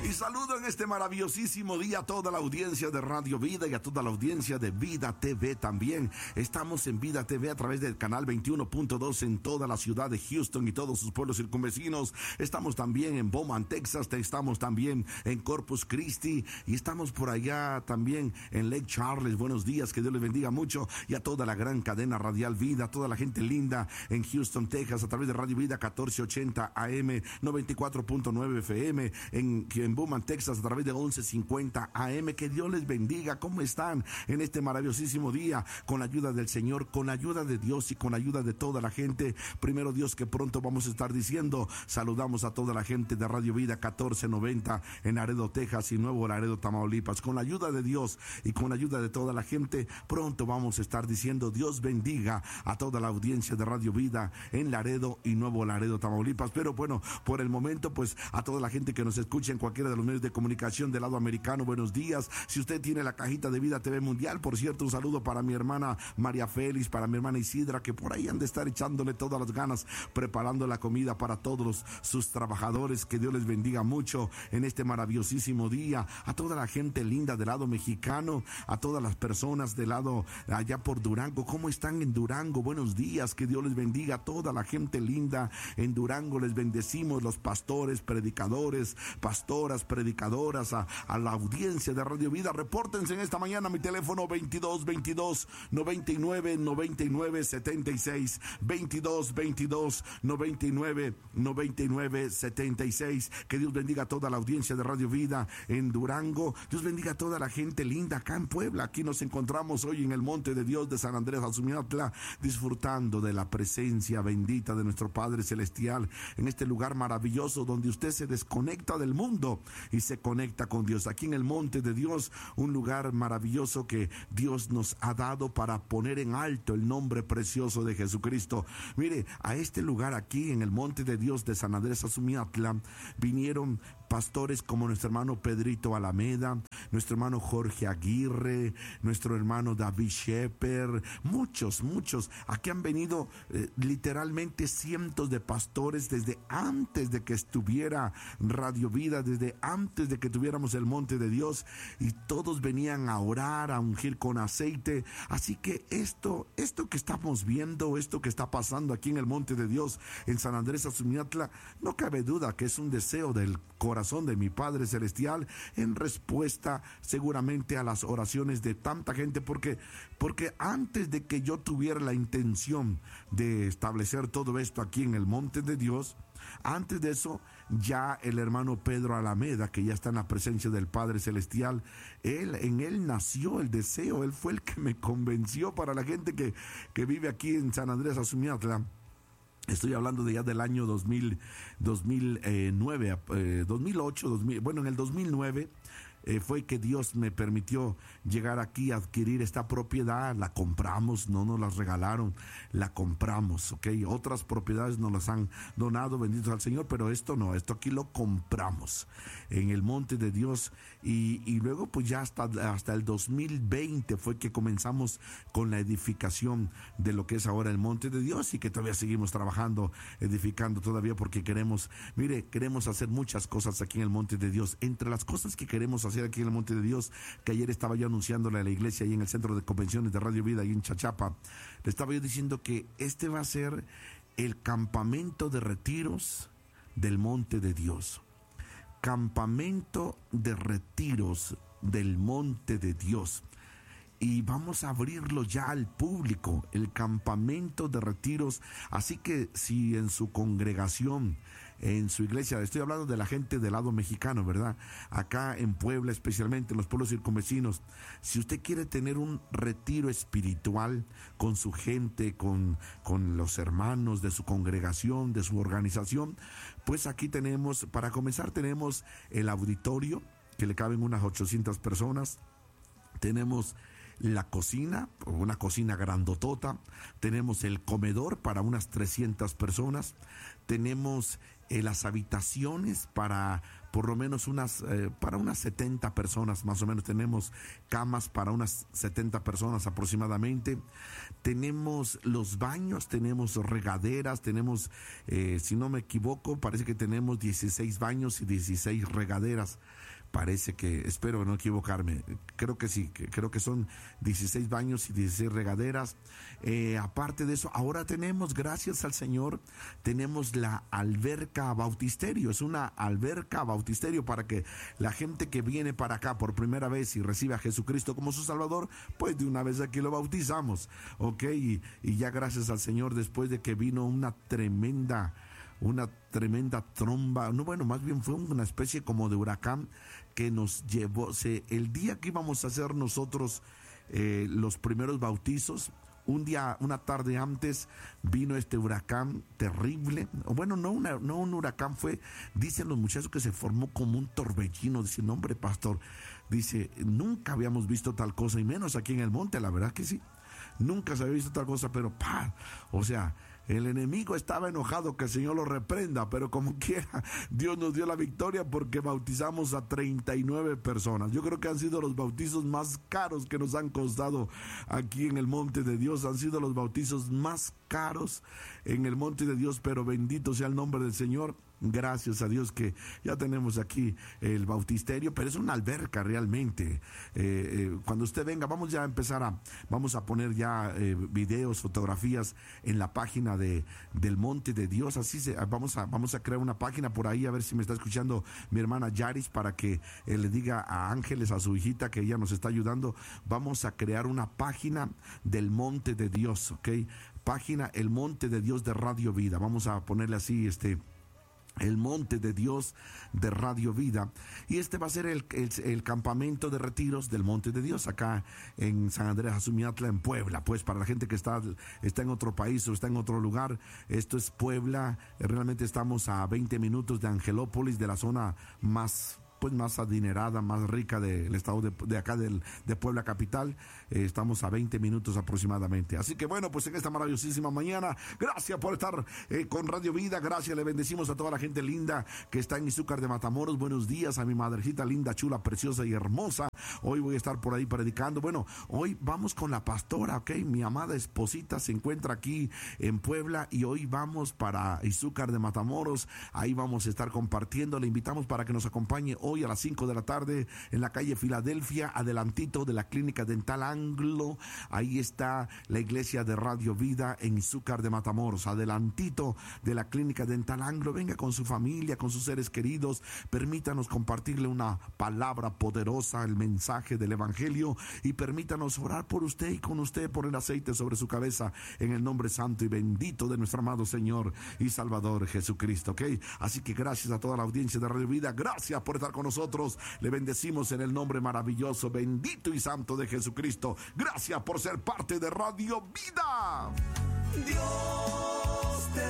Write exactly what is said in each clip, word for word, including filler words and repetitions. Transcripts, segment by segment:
Y saludo en este maravillosísimo día a toda la audiencia de Radio Vida y a toda la audiencia de Vida T V también. Estamos en Vida T V a través del canal veintiuno punto dos en toda la ciudad de Houston y todos sus pueblos circunvecinos. Estamos también en Beaumont, Texas. Estamos también en Corpus Christi y estamos por allá también en Lake Charles. Buenos días, que Dios les bendiga mucho, y a toda la gran cadena radial Vida, a toda la gente linda en Houston, Texas, a través de Radio Vida catorce ochenta A M, noventa y cuatro punto nueve F M, en, en Beaumont, Texas, a través de once cincuenta A M. Que Dios les bendiga. ¿Cómo están en este maravillosísimo día? Con la ayuda del Señor, con la ayuda de Dios y con la ayuda de toda la gente. Primero Dios, que pronto vamos a estar diciendo, saludamos a toda la gente de Radio Vida catorce noventa en Laredo, Texas y Nuevo Laredo, Tamaulipas. Con la ayuda de Dios y con la ayuda de toda la gente, pronto vamos a estar diciendo, Dios bendiga a toda la audiencia de Radio Vida en Laredo y Nuevo Laredo, Tamaulipas. Pero bueno, por el momento, pues a toda la gente que nos escucha en cualquiera de los medios de comunicación del lado americano, buenos días. Si usted tiene la cajita de Vida T V Mundial, por cierto, un saludo para mi hermana María Félix, para mi hermana Isidra, que por ahí han de estar echándole todas las ganas, preparando la comida para todos los, sus trabajadores. Que Dios les bendiga mucho en este maravillosísimo día. A toda la gente linda del lado mexicano, a todas las personas del lado allá por Durango. ¿Cómo están en Durango? Buenos días, que Dios les bendiga. A toda la gente linda en Durango les bendecimos, los pastores, predicadores, pastoras, predicadoras, a, a la audiencia de Radio Vida. Repórtense en esta mañana, mi teléfono veintidós veintidós noventa y nueve noventa y nueve setenta y seis, veintidós veintidós noventa y nueve noventa y nueve setenta y seis. Que Dios bendiga a toda la audiencia de Radio Vida en Durango. Dios bendiga a toda la gente linda acá en Puebla. Aquí nos encontramos hoy en el Monte de Dios de San Andrés Azumiatla, disfrutando de la presencia bendita de nuestro Padre Celestial, en este lugar maravilloso donde usted se desconecta del mundo y se conecta con Dios. Aquí en el Monte de Dios, un lugar maravilloso que Dios nos ha dado para poner en alto el nombre precioso de Jesucristo. Mire, a este lugar aquí en el Monte de Dios de San Andrés Azumiatla vinieron pastores como nuestro hermano Pedrito Alameda, nuestro hermano Jorge Aguirre, nuestro hermano David Shepherd, muchos, muchos. Aquí han venido eh, literalmente cientos de pastores desde antes de que estuviera Radio Vida, desde antes de que tuviéramos el Monte de Dios, y todos venían a orar, a ungir con aceite. Así que esto, esto que estamos viendo, esto que está pasando aquí en el Monte de Dios, en San Andrés Azumiatla, no cabe duda que es un deseo del corazón de mi Padre Celestial, en respuesta seguramente a las oraciones de tanta gente, porque, porque antes de que yo tuviera la intención de establecer todo esto aquí en el Monte de Dios, antes de eso, ya el hermano Pedro Alameda, que ya está en la presencia del Padre Celestial, él, en él nació el deseo, él fue el que me convenció. Para la gente que, que vive aquí en San Andrés Azumiatla, estoy hablando de ya del año dos mil, dos mil nueve, eh, dos mil ocho, dos mil, bueno, en el dos mil nueve eh, fue que Dios me permitió llegar aquí a adquirir esta propiedad. La compramos, no nos las regalaron, la compramos, ¿ok? Otras propiedades nos las han donado, benditos al Señor, pero esto no, esto aquí lo compramos en el Monte de Dios, y, y luego pues ya hasta, hasta el dos mil veinte fue que comenzamos con la edificación de lo que es ahora el Monte de Dios, y que todavía seguimos trabajando, edificando todavía, porque queremos, mire, queremos hacer muchas cosas aquí en el Monte de Dios. Entre las cosas que queremos hacer aquí en el Monte de Dios, que ayer estaba yo anunciándole a la iglesia ahí en el Centro de Convenciones de Radio Vida, ahí en Chachapa, le estaba yo diciendo que este va a ser el campamento de retiros del Monte de Dios. Campamento de retiros del Monte de Dios. Y vamos a abrirlo ya al público, el campamento de retiros. Así que si en su congregación, en su iglesia, estoy hablando de la gente del lado mexicano, ¿verdad? Acá en Puebla, especialmente en los pueblos circunvecinos, si usted quiere tener un retiro espiritual con su gente, con, con los hermanos de su congregación, de su organización, pues aquí tenemos, para comenzar, tenemos el auditorio, que le caben unas ochocientas personas. Tenemos la cocina, una cocina grandotota. Tenemos el comedor para unas trescientas personas. Tenemos eh, las habitaciones para, por lo menos unas, eh, para unas setenta personas, más o menos tenemos camas para unas setenta personas aproximadamente. Tenemos los baños, tenemos regaderas, tenemos, eh, si no me equivoco, parece que tenemos dieciséis baños y dieciséis regaderas. Parece que, espero no equivocarme, creo que sí, que, creo que son dieciséis baños y dieciséis regaderas. Eh, aparte de eso, ahora tenemos, gracias al Señor, tenemos la alberca bautisterio. Es una alberca bautisterio para que la gente que viene para acá por primera vez y recibe a Jesucristo como su Salvador, pues de una vez aquí lo bautizamos, ¿ok? Y, y ya gracias al Señor, después de que vino una tremenda... una tremenda tromba, no, bueno, más bien fue una especie como de huracán que nos llevó, se, el día que íbamos a hacer nosotros eh, los primeros bautizos, un día, una tarde antes, vino este huracán terrible. Bueno, no, una, no un huracán, fue, dicen los muchachos que se formó como un torbellino. Dice, no, hombre, pastor, dice, nunca habíamos visto tal cosa, y menos aquí en el monte, la verdad que sí, nunca se había visto tal cosa, pero ¡pah! O sea, el enemigo estaba enojado, que el Señor lo reprenda, pero como quiera, Dios nos dio la victoria porque bautizamos a treinta y nueve personas. Yo creo que han sido los bautizos más caros que nos han costado aquí en el monte de Dios. Han sido los bautizos más caros en el monte de Dios, pero bendito sea el nombre del Señor. Gracias a Dios que ya tenemos aquí el bautisterio, pero es una alberca realmente. Eh, eh, cuando usted venga, vamos ya a empezar a, vamos a poner ya eh, videos, fotografías en la página de del Monte de Dios. Así se, vamos a, vamos a crear una página por ahí, a ver si me está escuchando mi hermana Yaris, para que eh, le diga a Ángeles, a su hijita, que ella nos está ayudando. Vamos a crear una página del Monte de Dios, ¿ok? Página El Monte de Dios de Radio Vida. Vamos a ponerle así, este... El Monte de Dios de Radio Vida, y este va a ser el, el, el campamento de retiros del Monte de Dios acá en San Andrés Azumiatla, en Puebla. Pues para la gente que está, está en otro país o está en otro lugar, esto es Puebla. Realmente estamos a veinte minutos de Angelópolis, de la zona más pues más adinerada, más rica del estado de, de acá del, de Puebla capital. Eh, estamos a veinte minutos aproximadamente. Así que bueno, pues en esta maravillosísima mañana, gracias por estar eh, con Radio Vida. Gracias, le bendecimos a toda la gente linda que está en Izúcar de Matamoros. Buenos días a mi madrecita linda, chula, preciosa y hermosa. Hoy voy a estar por ahí predicando. Bueno, hoy vamos con la pastora, ok. Mi amada esposita se encuentra aquí en Puebla y hoy vamos para Izúcar de Matamoros. Ahí vamos a estar compartiendo. Le invitamos para que nos acompañe hoy a las cinco de la tarde en la calle Filadelfia, adelantito de la Clínica Dental Anglo. Ahí está la iglesia de Radio Vida en Izúcar de Matamoros, adelantito de la Clínica Dental Anglo. Venga con su familia, con sus seres queridos. Permítanos compartirle una palabra poderosa, el mensaje del Evangelio, y permítanos orar por usted y con usted, por el aceite sobre su cabeza, en el nombre santo y bendito de nuestro amado Señor y Salvador Jesucristo, ¿ok? Así que gracias a toda la audiencia de Radio Vida. Gracias por estar con nosotros. Le bendecimos en el nombre maravilloso, bendito y santo de Jesucristo. Gracias por ser parte de Radio Vida. Dios te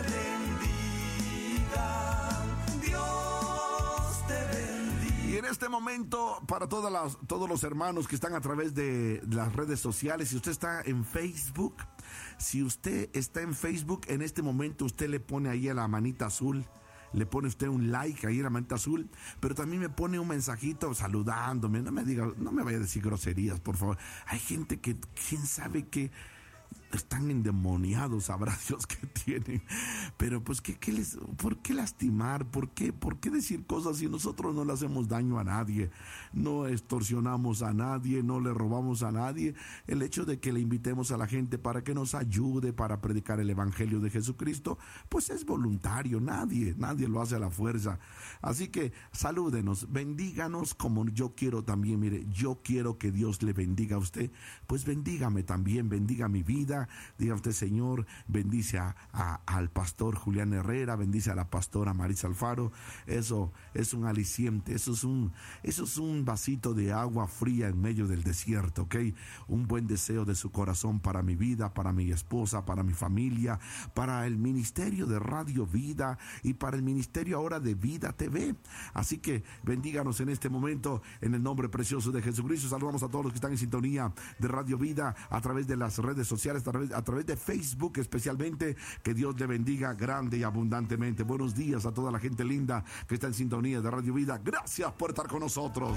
bendiga. Dios te bendiga. Y en este momento, para todas las, todos los hermanos que están a través de las redes sociales, si usted está en Facebook, si usted está en Facebook, en este momento usted le pone ahí a la manita azul, le pone usted un like ahí en la manita azul, pero también me pone un mensajito saludándome. No me diga, no me vaya a decir groserías, por favor. Hay gente que, quién sabe qué, están endemoniados, sabrá Dios que tienen. Pero pues, ¿qué, qué les, ¿por qué lastimar? ¿Por qué, ¿Por qué decir cosas si nosotros no le hacemos daño a nadie? No extorsionamos a nadie, no le robamos a nadie. El hecho de que le invitemos a la gente para que nos ayude para predicar el Evangelio de Jesucristo, pues es voluntario. Nadie, nadie lo hace a la fuerza. Así que salúdenos, bendíganos como yo quiero también. Mire, yo quiero que Dios le bendiga a usted. Pues bendígame también, bendiga mi vida. Diga usted, Señor, bendice a, a, al pastor Julián Herrera, bendice a la pastora Marisa Alfaro. Eso es un aliciente, eso es un, eso es un vasito de agua fría en medio del desierto, ¿ok? Un buen deseo de su corazón para mi vida, para mi esposa, para mi familia, para el ministerio de Radio Vida y para el ministerio ahora de Vida T V. Así que bendíganos en este momento en el nombre precioso de Jesucristo. Saludamos a todos los que están en sintonía de Radio Vida a través de las redes sociales. a través, a través de Facebook especialmente. Que Dios le bendiga grande y abundantemente. Buenos días a toda la gente linda que está en sintonía de Radio Vida. Gracias por estar con nosotros.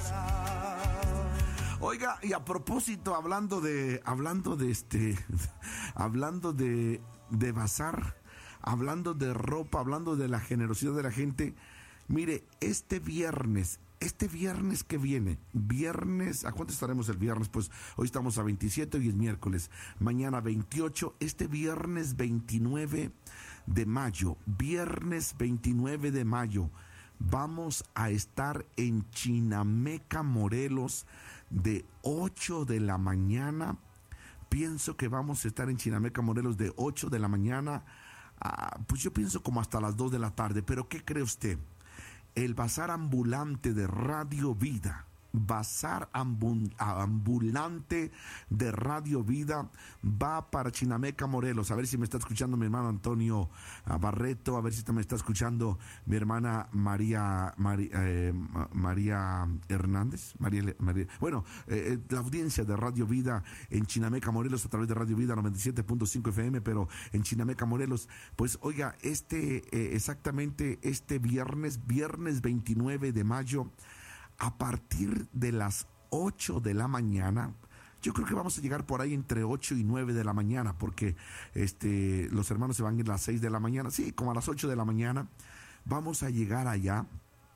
Oiga, y a propósito, hablando de, hablando de este, hablando de, de bazar, hablando de ropa, hablando de la generosidad de la gente, mire, este viernes, este viernes que viene, viernes, ¿a cuánto estaremos el viernes? Pues hoy estamos a veintisiete y es miércoles, mañana veintiocho, este viernes veintinueve de mayo, viernes veintinueve de mayo, vamos a estar en Chinameca, Morelos, de ocho de la mañana. Pienso que vamos a estar en Chinameca, Morelos, de ocho de la mañana, a, pues yo pienso como hasta las dos de la tarde. Pero ¿qué cree usted? El bazar ambulante de Radio Vida, bazar ambu- ambulante de Radio Vida va para Chinameca, Morelos. A ver si me está escuchando mi hermano Antonio Barreto, a ver si me está escuchando mi hermana María María, eh, María Hernández, María, María, bueno, eh, la audiencia de Radio Vida en Chinameca, Morelos, a través de Radio Vida noventa y siete punto cinco F M, pero en Chinameca, Morelos. Pues oiga, este eh, exactamente este viernes, viernes veintinueve de mayo, a partir de las ocho de la mañana, yo creo que vamos a llegar por ahí entre ocho y nueve de la mañana, porque este los hermanos se van a ir a las seis de la mañana, sí, como a las ocho de la mañana, vamos a llegar allá.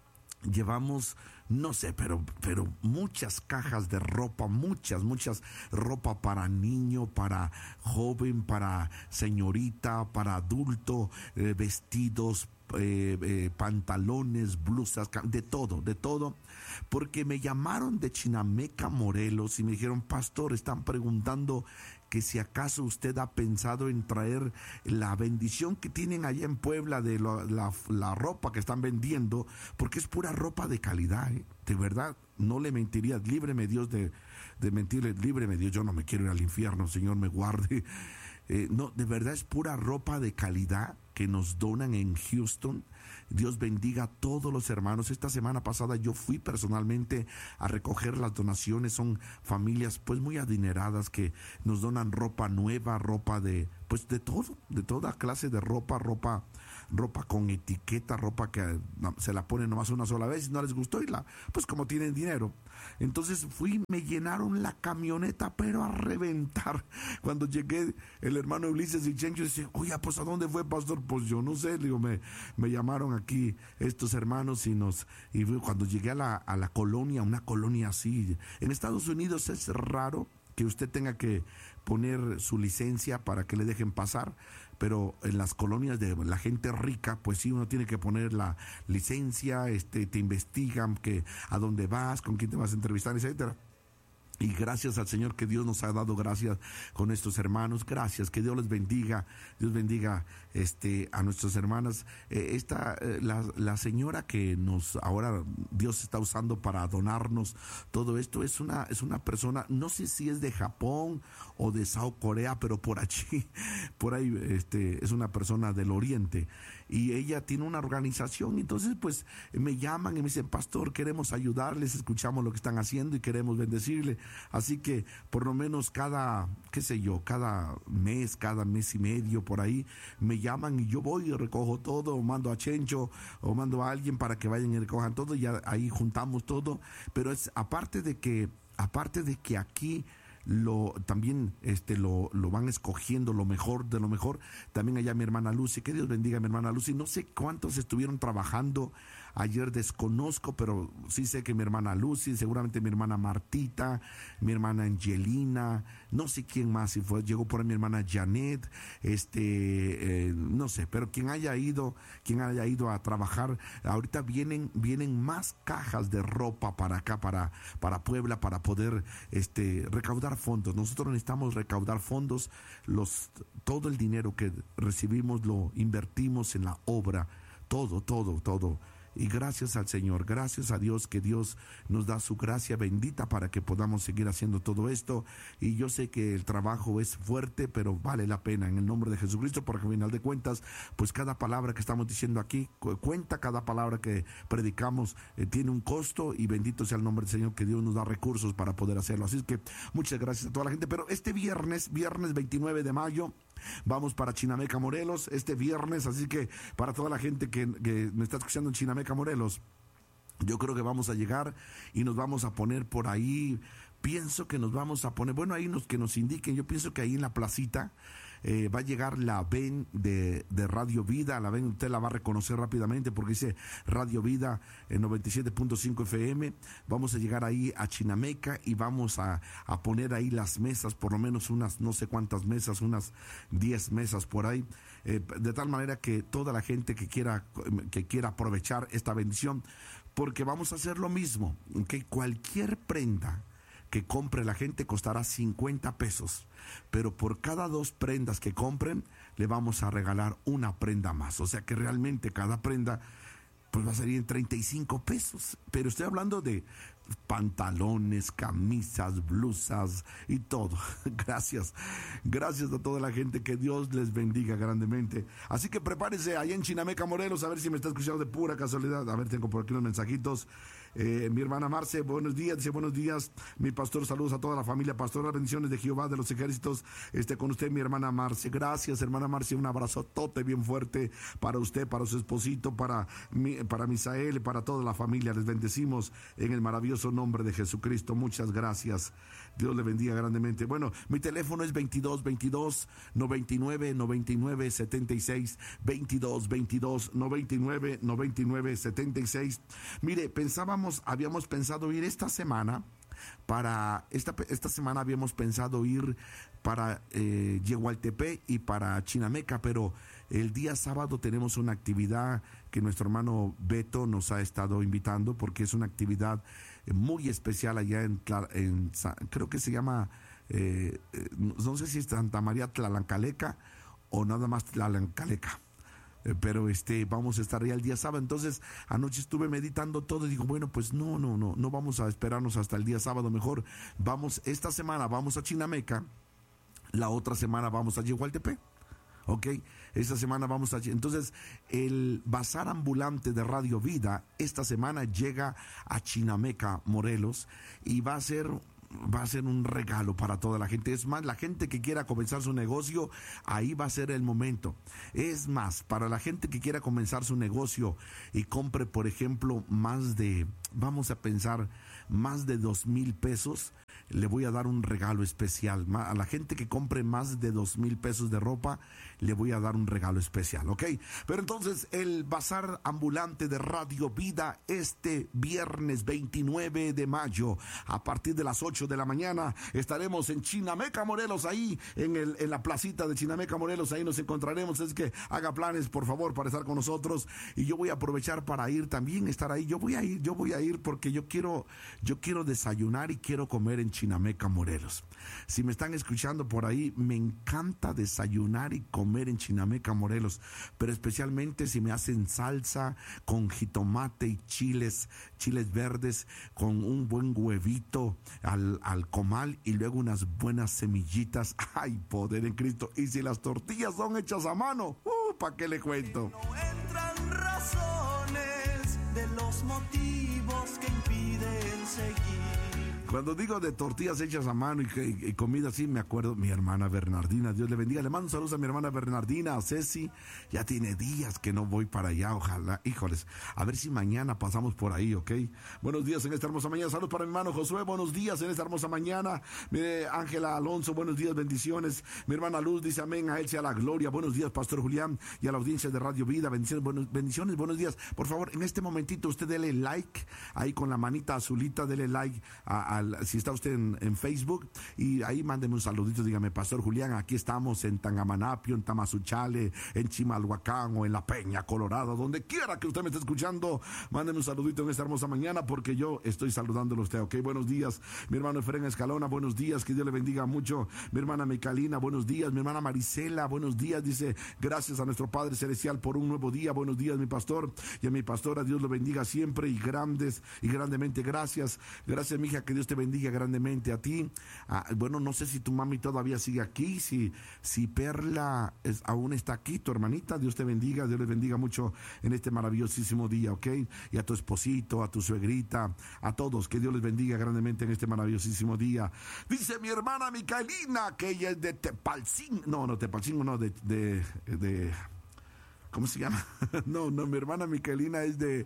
Llevamos, no sé, pero, pero muchas cajas de ropa, muchas, muchas ropa para niño, para joven, para señorita, para adulto, eh, vestidos, eh, eh, pantalones, blusas, de todo, de todo, porque me llamaron de Chinameca, Morelos, y me dijeron: pastor, están preguntando que si acaso usted ha pensado en traer la bendición que tienen allá en Puebla de lo, la, la ropa que están vendiendo, porque es pura ropa de calidad, ¿eh? De verdad, no le mentiría, líbreme Dios de, de mentirle, líbreme Dios, yo no me quiero ir al infierno, Señor me guarde. Eh, no, de verdad es pura ropa de calidad que nos donan en Houston. Dios bendiga a todos los hermanos. Esta semana pasada yo fui personalmente a recoger las donaciones. Son familias pues muy adineradas que nos donan ropa nueva, ropa de pues de todo, de toda clase de ropa, ropa ropa con etiqueta, ropa que no, se la ponen nomás una sola vez y no les gustó y la, pues como tienen dinero. Entonces fui, me llenaron la camioneta pero a reventar. Cuando llegué, el hermano Ulises y Chencho dice: oye, pues ¿a dónde fue, pastor? Pues yo no sé, digo, me, me llamaron aquí estos hermanos y nos, y cuando llegué a la, a la colonia, una colonia así, en Estados Unidos es raro que usted tenga que poner su licencia para que le dejen pasar, pero en las colonias de la gente rica, pues sí, uno tiene que poner la licencia, este, te investigan que a dónde vas, con quién te vas a entrevistar, etcétera. Y gracias al Señor que Dios nos ha dado gracias con estos hermanos. Gracias, que Dios les bendiga. Dios bendiga este, a nuestras hermanas. Eh, esta, eh, la, la señora que nos ahora Dios está usando para donarnos todo esto es una, es una persona, no sé si es de Japón o de South Corea, pero por allí, por ahí este, es una persona del Oriente. Y ella tiene una organización, entonces pues me llaman y me dicen: pastor, queremos ayudarles, escuchamos lo que están haciendo y queremos bendecirle. Así que por lo menos cada, qué sé yo, cada mes, cada mes y medio por ahí, me llaman y yo voy y recojo todo, o mando a Chencho, o mando a alguien para que vayan y recojan todo, y ahí juntamos todo. Pero es aparte de que, aparte de que aquí lo también este lo, lo van escogiendo lo mejor de lo mejor, también allá mi hermana Lucy, que Dios bendiga a mi hermana Lucy. No sé cuántos estuvieron trabajando ayer, desconozco, pero sí sé que mi hermana Lucy, seguramente mi hermana Martita, mi hermana Angelina, no sé quién más, si fue, llegó por ahí mi hermana Janet, este, eh, no sé, pero quien haya ido, quien haya ido a trabajar, ahorita vienen, vienen más cajas de ropa para acá, para, para Puebla, para poder, este, recaudar fondos. Nosotros necesitamos recaudar fondos, los, todo el dinero que recibimos lo invertimos en la obra, todo, todo, todo. Y gracias al Señor, gracias a Dios, que Dios nos da su gracia bendita para que podamos seguir haciendo todo esto. Y yo sé que el trabajo es fuerte, pero vale la pena en el nombre de Jesucristo, porque al final de cuentas, pues cada palabra que estamos diciendo aquí cuenta, cada palabra que predicamos eh, tiene un costo, y bendito sea el nombre del Señor, que Dios nos da recursos para poder hacerlo. Así es que muchas gracias a toda la gente. Pero este viernes, viernes veintinueve de mayo, vamos para Chinameca, Morelos, este viernes. Así que para toda la gente que, que me está escuchando en Chinameca, Morelos, yo creo que vamos a llegar y nos vamos a poner por ahí. Pienso que nos vamos a poner, bueno, ahí nos, que nos indiquen. Yo pienso que ahí en la placita eh, va a llegar la ven de, de Radio Vida. La ven, usted la va a reconocer rápidamente porque dice Radio Vida en noventa y siete punto cinco F M. Vamos a llegar ahí a Chinameca y vamos a, a poner ahí las mesas, por lo menos unas no sé cuántas mesas, unas diez mesas por ahí. Eh, de tal manera que toda la gente que quiera, que quiera aprovechar esta bendición, porque vamos a hacer lo mismo, que cualquier prenda que compre la gente costará cincuenta pesos, pero por cada dos prendas que compren le vamos a regalar una prenda más. O sea que realmente cada prenda pues va a salir en treinta y cinco pesos, pero estoy hablando de pantalones, camisas, blusas y todo. Gracias, gracias a toda la gente, que Dios les bendiga grandemente. Así que prepárese allá en Chinameca, Morelos, a ver si me está escuchando de pura casualidad. A ver, tengo por aquí unos mensajitos. Eh, mi hermana Marce, buenos días, dice buenos días, mi pastor, saludos a toda la familia pastoral, bendiciones de Jehová de los ejércitos, este con usted mi hermana Marce. Gracias hermana Marce, un abrazotote bien fuerte para usted, para su esposito, para, mi, para Misael, para toda la familia, les bendecimos en el maravilloso nombre de Jesucristo, muchas gracias, Dios le bendiga grandemente. Bueno, mi teléfono es veintidós veintidós noventa y nueve noventa y nueve setenta y seis, veintidós veintidós noventa y nueve noventa y nueve setenta y seis. Mire, pensábamos habíamos pensado ir esta semana para esta, esta semana habíamos pensado ir para eh, Yehualtepec y para Chinameca, pero el día sábado tenemos una actividad que nuestro hermano Beto nos ha estado invitando, porque es una actividad muy especial allá en, en creo que se llama eh, no sé si es Santa María Tlalancaleca o nada más Tlalancaleca. Pero este vamos a estar ahí el día sábado. Entonces anoche estuve meditando todo y digo, bueno, pues no, no, no, no vamos a esperarnos hasta el día sábado, mejor vamos, esta semana vamos a Chinameca, la otra semana vamos a Yehualtepec. Ok, esta semana vamos a... Entonces, el bazar ambulante de Radio Vida esta semana llega a Chinameca, Morelos, y va a ser... va a ser un regalo para toda la gente. Es más, la gente que quiera comenzar su negocio, ahí va a ser el momento. Es más, para la gente que quiera comenzar su negocio y compre, por ejemplo, más de, vamos a pensar, más de dos mil pesos, le voy a dar un regalo especial. A la gente que compre más de dos mil pesos de ropa, le voy a dar un regalo especial, ¿ok? Pero entonces, el bazar ambulante de Radio Vida este viernes veintinueve de mayo, a partir de las ocho de la mañana, estaremos en Chinameca, Morelos, ahí en, el, en la placita de Chinameca, Morelos, ahí nos encontraremos. Es que haga planes, por favor, para estar con nosotros, y yo voy a aprovechar para ir también, estar ahí. Yo voy a ir, yo voy a ir porque yo quiero, yo quiero desayunar y quiero comer en Chinameca, Morelos. Si me están escuchando por ahí, me encanta desayunar y comer en Chinameca, Morelos, pero especialmente si me hacen salsa con jitomate y chiles, chiles verdes, con un buen huevito al, al comal y luego unas buenas semillitas. ¡Ay, poder en Cristo! Y si las tortillas son hechas a mano, uh, ¿para qué le cuento? No entran razones de los motivos que impiden seguir. Cuando digo de tortillas hechas a mano y, y, y comida así, me acuerdo mi hermana Bernardina, Dios le bendiga. Le mando saludos a mi hermana Bernardina, a Ceci. Ya tiene días que no voy para allá, ojalá, híjoles, a ver si mañana pasamos por ahí, ¿ok? Buenos días en esta hermosa mañana, saludos para mi hermano Josué, buenos días en esta hermosa mañana. Mire, Ángela Alonso, buenos días, bendiciones. Mi hermana Luz dice amén, a él sea la gloria. Buenos días, Pastor Julián, y a la audiencia de Radio Vida, bendiciones, buenos, bendiciones, buenos días. Por favor, en este momentito usted dele like, ahí con la manita azulita, dele like a, a al, si está usted en, en Facebook, y ahí mándeme un saludito, dígame, Pastor Julián, aquí estamos en Tangamanapio, en Tamazunchale, en Chimalhuacán o en La Peña, Colorado, donde quiera que usted me esté escuchando, mándeme un saludito en esta hermosa mañana, porque yo estoy saludándolo a usted, ok. Buenos días, mi hermano Efraín Escalona, buenos días, que Dios le bendiga mucho. Mi hermana Micalina, buenos días. Mi hermana Marisela, buenos días, dice, gracias a nuestro Padre Celestial por un nuevo día. Buenos días, mi pastor, y a mi pastora, Dios lo bendiga siempre y grandes y grandemente. Gracias, gracias, mija, que Dios te bendiga grandemente a ti. Ah, bueno, no sé si tu mami todavía sigue aquí, si, si Perla es, aún está aquí, tu hermanita, Dios te bendiga, Dios les bendiga mucho en este maravillosísimo día, ok. Y a tu esposito, a tu suegrita, a todos, que Dios les bendiga grandemente en este maravillosísimo día. Dice mi hermana Micaelina que ella es de Tepalcingo, no, no, Tepalcingo, no, de, de, de, ¿cómo se llama? no, no, mi hermana Micaelina es de,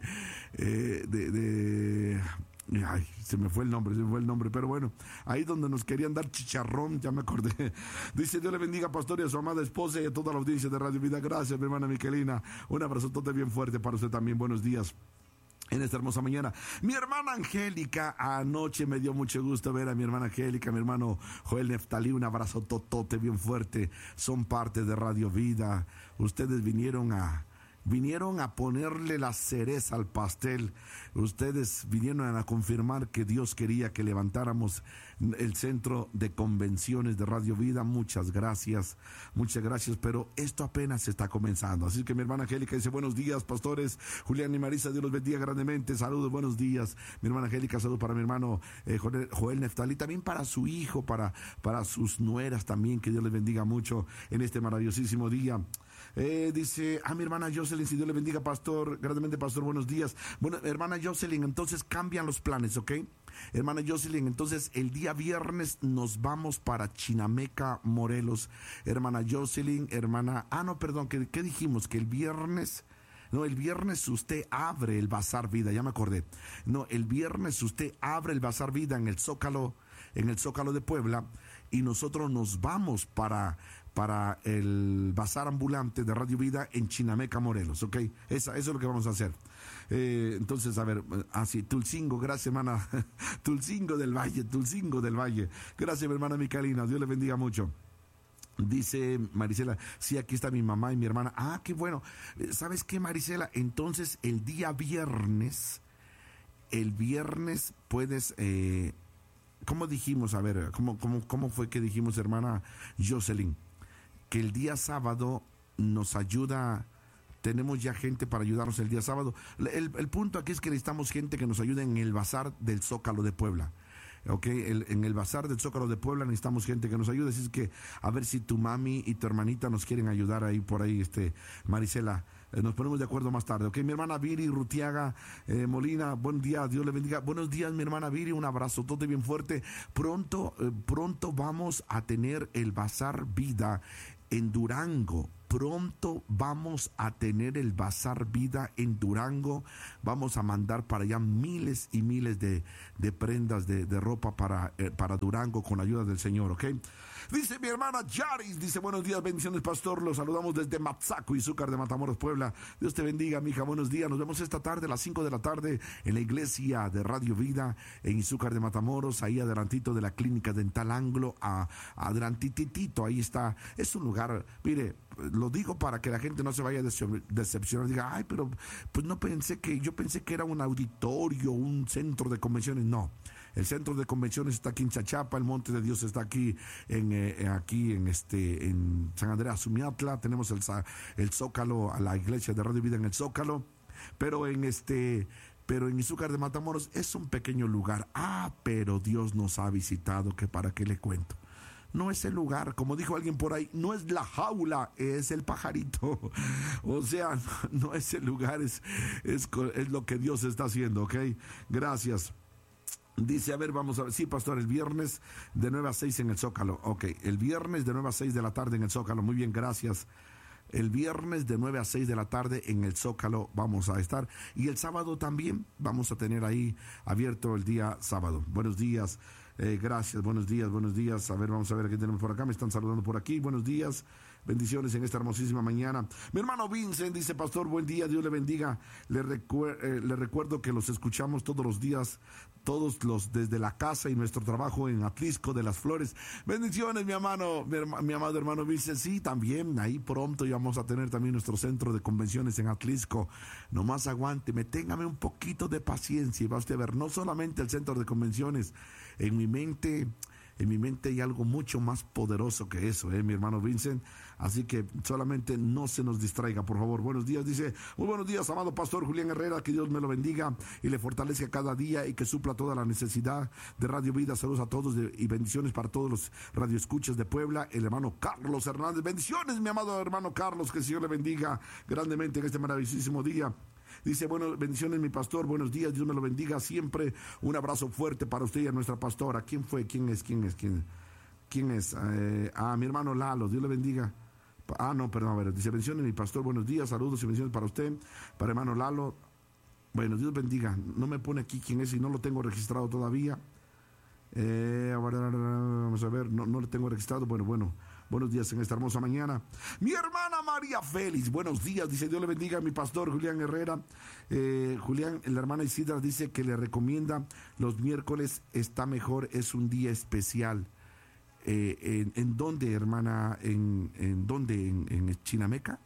eh, de, de, ay, se me fue el nombre, se me fue el nombre, pero bueno, ahí donde nos querían dar chicharrón, ya me acordé. Dice, Dios le bendiga, pastor, y a su amada esposa y a toda la audiencia de Radio Vida. Gracias, mi hermana Micaelina, un abrazotote bien fuerte para usted también, buenos días en esta hermosa mañana. Mi hermana Angélica, anoche me dio mucho gusto ver a mi hermana Angélica, mi hermano Joel Neftalí, un abrazo totote bien fuerte, son parte de Radio Vida, ustedes vinieron a vinieron a ponerle la cereza al pastel, ustedes vinieron a confirmar que Dios quería que levantáramos el centro de convenciones de Radio Vida. Muchas gracias, muchas gracias, pero esto apenas está comenzando, así que mi hermana Angélica dice, buenos días, pastores Julián y Marisa, Dios los bendiga grandemente, saludos, buenos días, mi hermana Angélica, saludos para mi hermano eh, Joel, Joel Neftalí, también para su hijo, para, para sus nueras también, que Dios les bendiga mucho en este maravillosísimo día. Eh, dice, a ah, mi hermana Jocelyn, si Dios le bendiga, pastor, grandemente, pastor, buenos días. Bueno, hermana Jocelyn, entonces cambian los planes, ¿ok? Hermana Jocelyn, entonces el día viernes nos vamos para Chinameca, Morelos. Hermana Jocelyn, hermana, ah, no, perdón, ¿qué, qué dijimos? Que el viernes... No, el viernes usted abre el Bazar Vida, ya me acordé. No, el viernes usted abre el Bazar Vida en el Zócalo, en el Zócalo de Puebla, y nosotros nos vamos para, para el Bazar Ambulante de Radio Vida en Chinameca, Morelos, ¿ok? Esa, eso es lo que vamos a hacer. Eh, entonces, a ver, así, ah, Tulcingo, gracias, hermana. Tulcingo del Valle, Tulcingo del Valle. Gracias, mi hermana Micaelina, Dios le bendiga mucho. Dice Marisela, sí, aquí está mi mamá y mi hermana. Ah, qué bueno. ¿Sabes qué, Marisela? Entonces, el día viernes, el viernes puedes, eh, ¿cómo dijimos? A ver, ¿cómo, cómo, cómo fue que dijimos, hermana Jocelyn? Que el día sábado nos ayuda, tenemos ya gente para ayudarnos el día sábado. El, el punto aquí es que necesitamos gente que nos ayude en el Bazar del Zócalo de Puebla. Ok, el, en el Bazar del Zócalo de Puebla necesitamos gente que nos ayude, así es que a ver si tu mami y tu hermanita nos quieren ayudar ahí por ahí, este Marisela, eh, nos ponemos de acuerdo más tarde, ok. Mi hermana Viri Rutiaga eh, Molina, buen día, Dios le bendiga. Buenos días, mi hermana Viri, un abrazo todo bien fuerte. Pronto, eh, pronto vamos a tener el Bazar Vida en Durango. Pronto vamos a tener el Bazar Vida en Durango. Vamos a mandar para allá miles y miles de, de prendas de, de ropa para, eh, para Durango con la ayuda del Señor, ¿ok? Dice mi hermana Yaris, dice, buenos días, bendiciones, pastor, los saludamos desde Matzaco, Izúcar de Matamoros, Puebla. Dios te bendiga, mija, buenos días. Nos vemos esta tarde a las cinco de la tarde en la iglesia de Radio Vida en Izúcar de Matamoros, ahí adelantito de la clínica dental Anglo, a, adelantitito, ahí está. Es un lugar, mire, lo digo para que la gente no se vaya a decepcionar, diga, ay, pero pues no pensé que, yo pensé que era un auditorio, un centro de convenciones. No, el centro de convenciones está aquí en Chachapa, el Monte de Dios está aquí en eh, aquí en este en San Andrés Sumiatla, tenemos el, el Zócalo, a la iglesia de Radio Vida en el Zócalo, pero en este pero en Izúcar de Matamoros es un pequeño lugar. Ah, pero Dios nos ha visitado, que para qué le cuento. No es el lugar, como dijo alguien por ahí, no es la jaula, es el pajarito. O sea, no, no es el lugar, es, es, es lo que Dios está haciendo, ¿ok? Gracias. Dice, a ver, vamos a ver, sí, pastor, el viernes de nueve a seis en el Zócalo. Ok, el viernes de nueve a seis de la tarde en el Zócalo, muy bien, gracias. El viernes de nueve a seis de la tarde en el Zócalo vamos a estar. Y el sábado también vamos a tener ahí abierto el día sábado. Buenos días. Eh, gracias, buenos días, buenos días. A ver, vamos a ver qué tenemos por acá. Me están saludando por aquí. Buenos días, bendiciones en esta hermosísima mañana. Mi hermano Vincent dice, pastor, buen día, Dios le bendiga. Le, recuer eh, le recuerdo que los escuchamos todos los días, todos los desde la casa y nuestro trabajo en Atlisco de las Flores. Bendiciones, mi hermano, mi, herma, mi amado hermano Vincent. Sí, también, ahí pronto vamos a tener también nuestro centro de convenciones en Atlisco. Nomás aguánteme, téngame un poquito de paciencia y va usted a ver, no solamente el centro de convenciones. En mi mente, en mi mente hay algo mucho más poderoso que eso, ¿eh, mi hermano Vincent? Así que solamente no se nos distraiga, por favor. Buenos días, dice, muy buenos días, amado pastor Julián Herrera, que Dios me lo bendiga y le fortalezca cada día y que supla toda la necesidad de Radio Vida. Saludos a todos de, y bendiciones para todos los radioescuchas de Puebla. El hermano Carlos Hernández, bendiciones, mi amado hermano Carlos, que el Señor le bendiga grandemente en este maravillosísimo día. Dice, bueno, bendiciones mi pastor, buenos días, Dios me lo bendiga siempre. Un abrazo fuerte para usted y a nuestra pastora. ¿Quién fue? ¿Quién es? ¿Quién es? ¿Quién, quién es? Eh, ah, mi hermano Lalo, Dios le bendiga. Ah, no, perdón, a ver, dice, bendiciones mi pastor, buenos días, saludos y bendiciones para usted, para hermano Lalo. Bueno, Dios bendiga. No me pone aquí quién es y no lo tengo registrado todavía. Eh, vamos a ver, no, no lo tengo registrado. Bueno, bueno. Buenos días en esta hermosa mañana. Mi hermana María Félix, buenos días, dice, Dios le bendiga a mi pastor Julián Herrera. Eh, Julián, la hermana Isidra dice que le recomienda los miércoles, está mejor, es un día especial. Eh, en, ¿En dónde, hermana? ¿En, en dónde? ¿En, en Chinameca?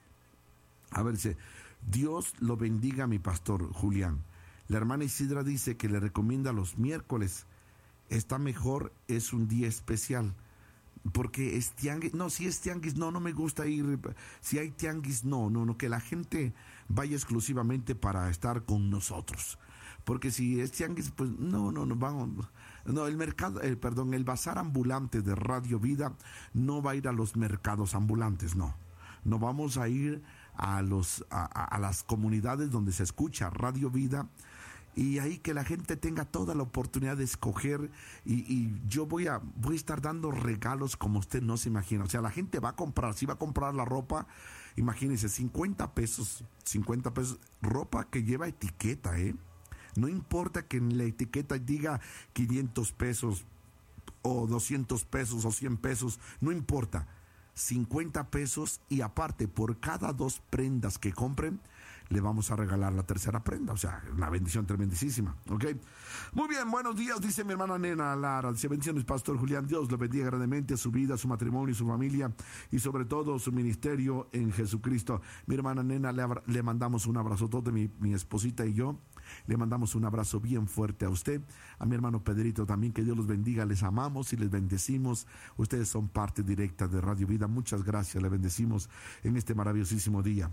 A ver, dice, Dios lo bendiga a mi pastor Julián. La hermana Isidra dice que le recomienda los miércoles, está mejor, es un día especial. Porque es tianguis, no, si es tianguis, no, no me gusta ir, si hay tianguis, no, no, no, que la gente vaya exclusivamente para estar con nosotros, porque si es tianguis, pues no, no, no, vamos, no, el mercado, el, perdón, el bazar ambulante de Radio Vida no va a ir a los mercados ambulantes, no, no vamos a ir a los, a, a las comunidades donde se escucha Radio Vida, y ahí que la gente tenga toda la oportunidad de escoger y, y yo voy a voy a estar dando regalos como usted no se imagina. O sea, la gente va a comprar, si va a comprar la ropa, imagínense, cincuenta pesos, cincuenta pesos, ropa que lleva etiqueta, ¿eh? No importa que en la etiqueta diga quinientos pesos o doscientos pesos o cien pesos, no importa, cincuenta pesos y aparte por cada dos prendas que compren, le vamos a regalar la tercera prenda, o sea, una bendición tremendísima, ¿ok? Muy bien, buenos días, dice mi hermana Nena Lara, dice, bendiciones, pastor Julián, Dios le bendiga grandemente su vida, su matrimonio, su familia y sobre todo su ministerio en Jesucristo. Mi hermana Nena, le, le mandamos un abrazo todo, mi, mi esposita y yo, le mandamos un abrazo bien fuerte a usted, a mi hermano Pedrito también, que Dios los bendiga, les amamos y les bendecimos, ustedes son parte directa de Radio Vida, muchas gracias, le bendecimos en este maravillosísimo día.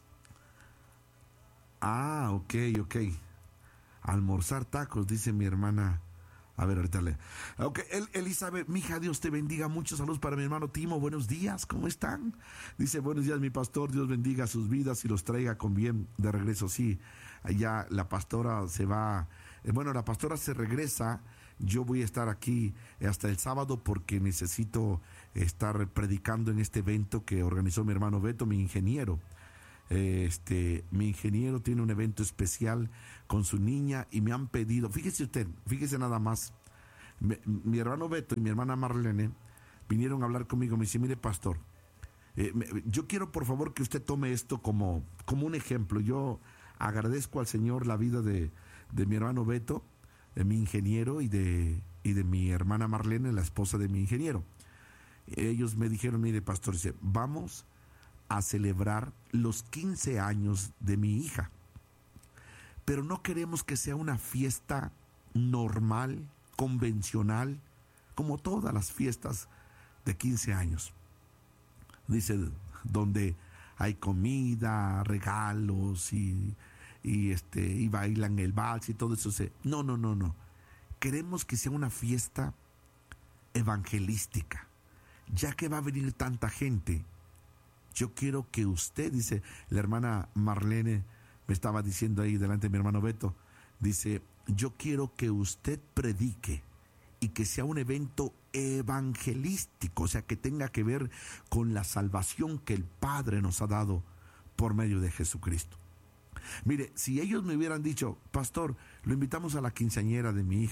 Ah, ok, ok. Almorzar tacos, dice mi hermana. A ver, ahorita le. Ok, El, Elizabeth, mija, Dios te bendiga. Muchos saludos para mi hermano Timo. Buenos días, ¿cómo están? Dice, buenos días, mi pastor. Dios bendiga sus vidas y los traiga con bien de regreso. Sí, allá la pastora se va. Eh, bueno, la pastora se regresa. Yo voy a estar aquí hasta el sábado porque necesito estar predicando en este evento que organizó mi hermano Beto, mi ingeniero. Este, mi ingeniero tiene un evento especial con su niña y me han pedido, fíjese usted, fíjese nada más, mi, mi hermano Beto y mi hermana Marlene vinieron a hablar conmigo, me dice, mire pastor, eh, me, yo quiero por favor que usted tome esto como, como un ejemplo. Yo agradezco al Señor la vida de, de mi hermano Beto, de mi ingeniero y de, y de mi hermana Marlene, la esposa de mi ingeniero. Ellos me dijeron, mire pastor, dice, vamos a celebrar los quince años de mi hija, pero no queremos que sea una fiesta normal, convencional, como todas las fiestas de quince años. Dice, donde hay comida, regalos y, y, este, y bailan el vals y todo eso. No, no, no, no. Queremos que sea una fiesta evangelística, ya que va a venir tanta gente. Yo quiero que usted, dice la hermana Marlene, me estaba diciendo ahí delante de mi hermano Beto, dice, yo quiero que usted predique y que sea un evento evangelístico, o sea, que tenga que ver con la salvación que el Padre nos ha dado por medio de Jesucristo. Mire, si ellos me hubieran dicho, pastor, lo invitamos a la quinceañera de mi hija,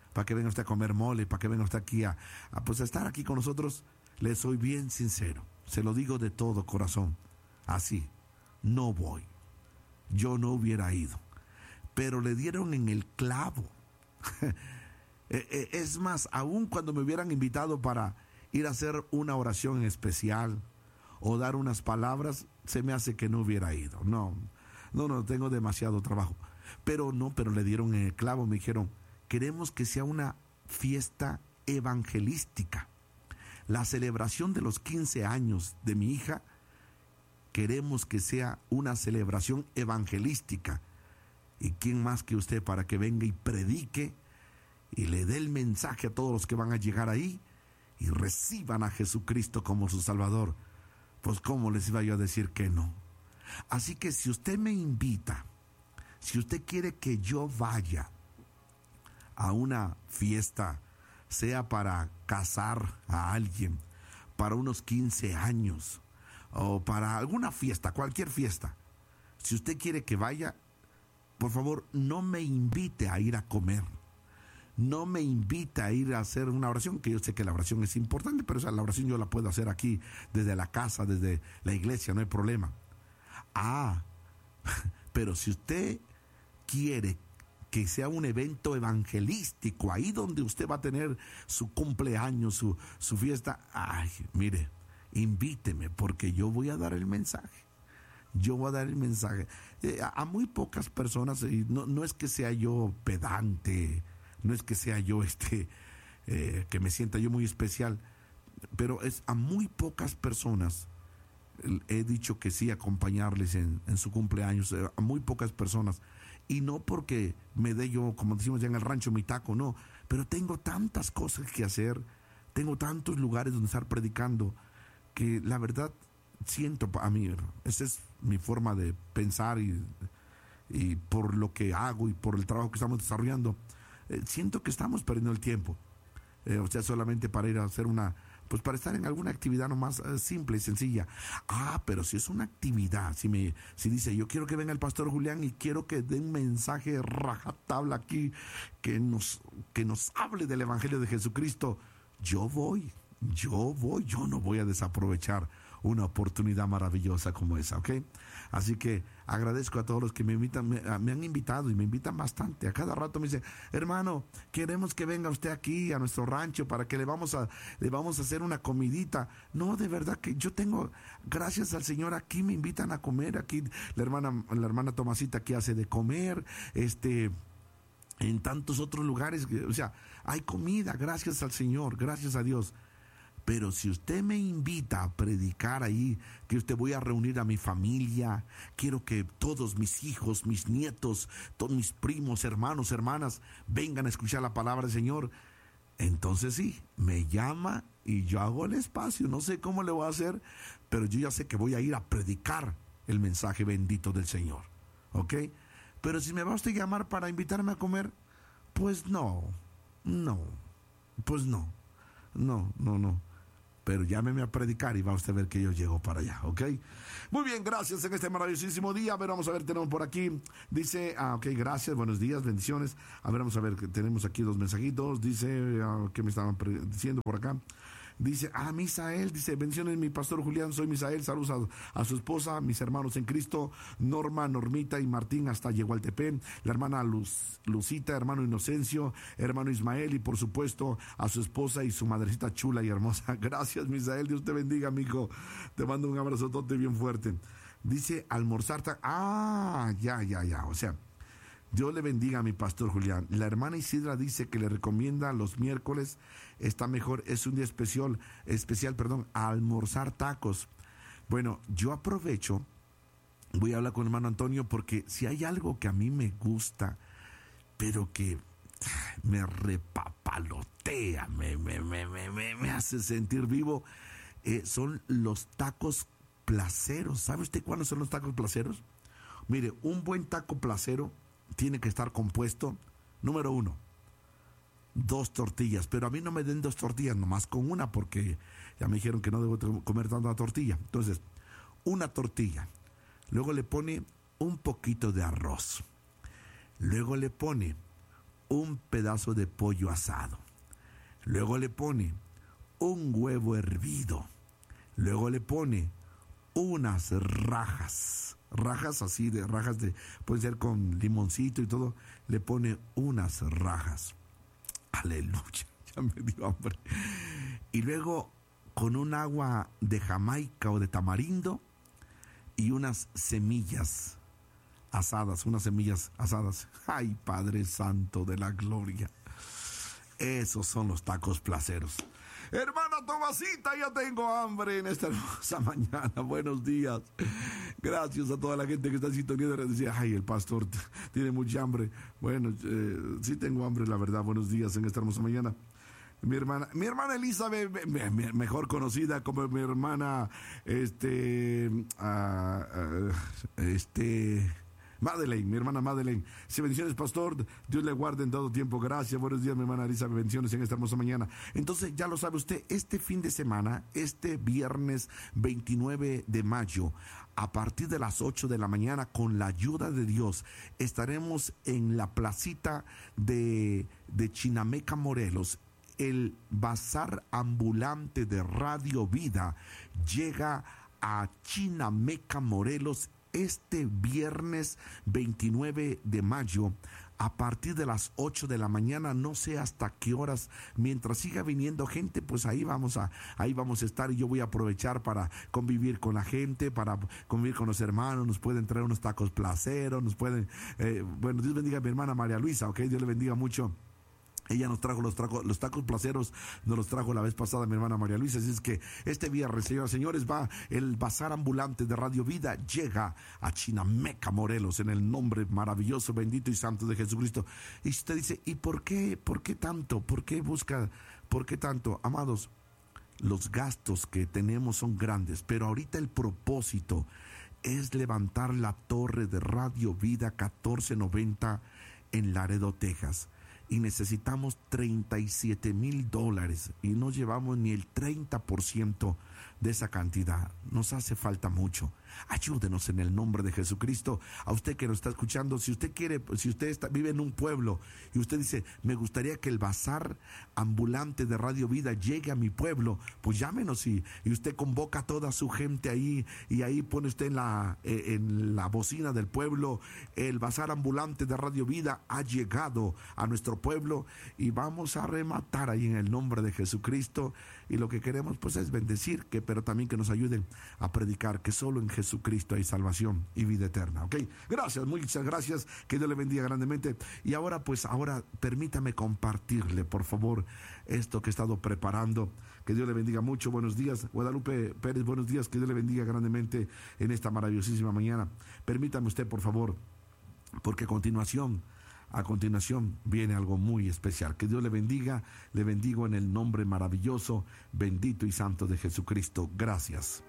para que venga usted a comer mole, para que venga usted aquí a, a, pues a estar aquí con nosotros. Le soy bien sincero, se lo digo de todo corazón, así, no voy, yo no hubiera ido, pero le dieron en el clavo. Es más, aún cuando me hubieran invitado para ir a hacer una oración especial o dar unas palabras, se me hace que no hubiera ido. No, no, no, tengo demasiado trabajo. Pero no, pero le dieron en el clavo, me dijeron, queremos que sea una fiesta evangelística. La celebración de los quince años de mi hija, queremos que sea una celebración evangelística. ¿Y quién más que usted para que venga y predique y le dé el mensaje a todos los que van a llegar ahí y reciban a Jesucristo como su Salvador? Pues cómo les iba yo a decir que no. Así que si usted me invita, si usted quiere que yo vaya a una fiesta, sea para casar a alguien, para unos quince años o para alguna fiesta, cualquier fiesta, si usted quiere que vaya, por favor no me invite a ir a comer, no me invite a ir a hacer una oración, que yo sé que la oración es importante, pero esa, la oración yo la puedo hacer aquí desde la casa, desde la iglesia, no hay problema. Ah, pero si usted quiere que sea un evento evangelístico, ahí donde usted va a tener su cumpleaños, su, su fiesta, ay, mire, invíteme, porque yo voy a dar el mensaje. Yo voy a dar el mensaje. Eh, a, a muy pocas personas, y no, no es que sea yo pedante, no es que sea yo este, eh, que me sienta yo muy especial, pero es a muy pocas personas he dicho que sí, acompañarles en, en su cumpleaños, eh, a muy pocas personas. Y no porque me dé yo, como decimos ya en el rancho, mi taco, no. Pero tengo tantas cosas que hacer, tengo tantos lugares donde estar predicando, que la verdad siento a mí, esa es mi forma de pensar y, y por lo que hago y por el trabajo que estamos desarrollando, eh, siento que estamos perdiendo el tiempo. Eh, o sea, solamente para ir a hacer una, pues para estar en alguna actividad nomás eh, simple y sencilla. Ah, pero si es una actividad, si me, si dice, yo quiero que venga el pastor Julián y quiero que dé un mensaje rajatabla aquí, que nos, que nos hable del Evangelio de Jesucristo, yo voy, yo voy, yo no voy a desaprovechar una oportunidad maravillosa como esa, ¿ok? Así que agradezco a todos los que me invitan, me, me han invitado y me invitan bastante. A cada rato me dicen, hermano, queremos que venga usted aquí a nuestro rancho para que le vamos a, le vamos a hacer una comidita. No, de verdad que yo tengo, gracias al Señor, aquí me invitan a comer, aquí la hermana, la hermana Tomasita aquí hace de comer, este... en tantos otros lugares, o sea, hay comida, gracias al Señor, gracias a Dios. Pero si usted me invita a predicar ahí, que usted voy a reunir a mi familia, quiero que todos mis hijos, mis nietos, todos mis primos, hermanos, hermanas, vengan a escuchar la palabra del Señor, entonces sí, me llama y yo hago el espacio. No sé cómo le voy a hacer, pero yo ya sé que voy a ir a predicar el mensaje bendito del Señor, ¿ok? Pero si me va usted a llamar para invitarme a comer, pues no, no, pues no, no, no, no. Pero llámeme a predicar y va usted a ver que yo llego para allá, ¿ok? Muy bien, gracias en este maravillosísimo día. A ver, vamos a ver, tenemos por aquí, dice, ah, ok, gracias, buenos días, bendiciones. A ver, vamos a ver, tenemos aquí dos mensajitos, dice, ah, ¿qué me estaban pre- diciendo por acá? Dice, ah, Misael, dice, bendiciones mi pastor Julián, soy Misael, saludos a, a su esposa, mis hermanos en Cristo, Norma, Normita y Martín hasta Yehualtepén, la hermana Luz, Lucita, hermano Inocencio, hermano Ismael y por supuesto a su esposa y su madrecita chula y hermosa. Gracias Misael, Dios te bendiga, mijo, te mando un abrazotote bien fuerte. Dice, almorzar, ta- ah, ya, ya, ya, o sea, Dios le bendiga a mi pastor Julián. La hermana Isidra dice que le recomienda los miércoles, está mejor, es un día especial, especial, perdón, a almorzar tacos. Bueno, yo aprovecho, voy a hablar con el hermano Antonio, porque si hay algo que a mí me gusta, pero que me repapalotea, me, me, me, me, me, me hace sentir vivo, eh, son los tacos placeros. ¿Sabe usted cuáles son los tacos placeros? Mire, un buen taco placero tiene que estar compuesto, número uno, dos tortillas, pero a mí no me den dos tortillas, nomás con una, porque ya me dijeron que no debo comer tanta tortilla. Entonces, una tortilla, luego le pone un poquito de arroz, luego le pone un pedazo de pollo asado. Luego le pone un huevo hervido. Luego le pone unas rajas. Rajas así, de rajas de, puede ser con limoncito y todo. Le pone unas rajas. Aleluya, ya me dio hambre. Y luego con un agua de Jamaica o de tamarindo y unas semillas asadas, unas semillas asadas. Ay, Padre Santo de la Gloria. Esos son los tacos placeros. Hermana Tomasita, ya tengo hambre en esta hermosa mañana. Buenos días. Gracias a toda la gente que está en sintonía. Decía, ay, el pastor t- tiene mucha hambre. Bueno, eh, sí tengo hambre, la verdad. Buenos días en esta hermosa mañana. Mi hermana, mi hermana Elizabeth, me, me, mejor conocida como mi hermana, este, uh, uh, este... Madeleine, mi hermana Madeleine. Sí, bendiciones, pastor. Dios le guarde en todo tiempo. Gracias. Buenos días, mi hermana Elizabeth. Bendiciones en esta hermosa mañana. Entonces, ya lo sabe usted, este fin de semana, este viernes veintinueve de mayo, a partir de las ocho de la mañana, con la ayuda de Dios, estaremos en la placita de, de Chinameca, Morelos. El bazar ambulante de Radio Vida llega a Chinameca, Morelos, este viernes veintinueve de mayo, a partir de las ocho de la mañana, no sé hasta qué horas, mientras siga viniendo gente, pues ahí vamos a, ahí vamos a estar, y yo voy a aprovechar para convivir con la gente, para convivir con los hermanos. Nos pueden traer unos tacos placeros, nos pueden, eh, bueno, Dios bendiga a mi hermana María Luisa, ok, Dios le bendiga mucho. Ella nos trajo los, trajo los tacos placeros, nos los trajo la vez pasada mi hermana María Luisa. Así es que este viernes, señoras y señores, va el bazar ambulante de Radio Vida, llega a Chinameca, Morelos, en el nombre maravilloso, bendito y santo de Jesucristo. Y usted dice, ¿y por qué, por qué tanto? ¿Por qué busca, por qué tanto? Amados, los gastos que tenemos son grandes, pero ahorita el propósito es levantar la torre de Radio Vida catorce noventa en Laredo, Texas. Y necesitamos treinta y siete mil dólares y no llevamos ni el treinta por ciento de esa cantidad. Nos hace falta mucho. Ayúdenos en el nombre de Jesucristo. A usted que nos está escuchando, si usted quiere, si usted está, vive en un pueblo y usted dice, me gustaría que el bazar ambulante de Radio Vida llegue a mi pueblo, pues llámenos y, y usted convoca a toda su gente ahí, y ahí pone usted en la, eh, en la bocina del pueblo, el bazar ambulante de Radio Vida ha llegado a nuestro pueblo, y vamos a rematar ahí en el nombre de Jesucristo. Y lo que queremos pues es bendecir, que, pero también que nos ayuden a predicar que solo en Jesucristo hay salvación y vida eterna, ¿ok? Gracias, muchas gracias, que Dios le bendiga grandemente. Y ahora pues, ahora permítame compartirle, por favor, esto que he estado preparando. Que Dios le bendiga mucho. Buenos días, Guadalupe Pérez, buenos días, que Dios le bendiga grandemente en esta maravillosísima mañana. Permítame usted, por favor, porque a continuación A continuación viene algo muy especial. Que Dios le bendiga, le bendigo en el nombre maravilloso, bendito y santo de Jesucristo. Gracias.